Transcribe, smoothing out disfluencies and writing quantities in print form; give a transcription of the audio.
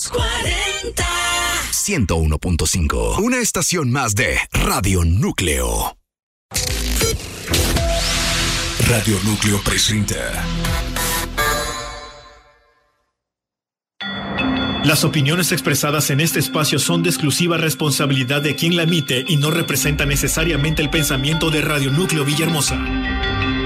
40. 101.5. Una estación más de Radio Núcleo. Radio Núcleo presenta. Las opiniones expresadas en este espacio son de exclusiva responsabilidad de quien la emite y no representan necesariamente el pensamiento de Radio Núcleo Villahermosa.